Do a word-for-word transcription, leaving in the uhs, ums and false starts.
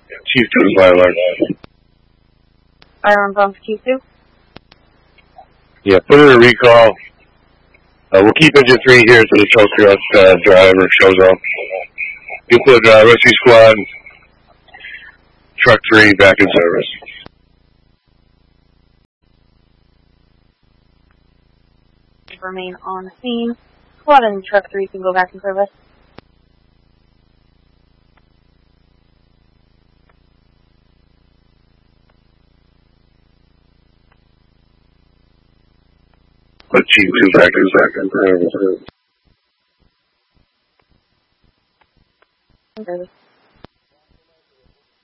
Chief two is my alert. Fire on for Chief two? Yeah, put in a recall. Uh, we'll keep engine three here until the tow truck uh, driver shows up. You put uh, rescue squad, truck three back in service. Remain on scene. Squad and truck three can go back in service. Put Chief two back in service. Service.